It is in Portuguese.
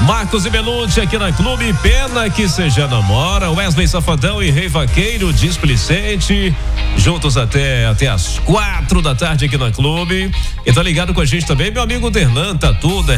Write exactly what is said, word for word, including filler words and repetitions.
Marcos e Belucci aqui na Clube, pena que você já namora. Wesley Safadão e Rei Vaqueiro, displicente, juntos até, até as quatro da tarde aqui na Clube. E tá ligado com a gente também, meu amigo Derlan Tatu,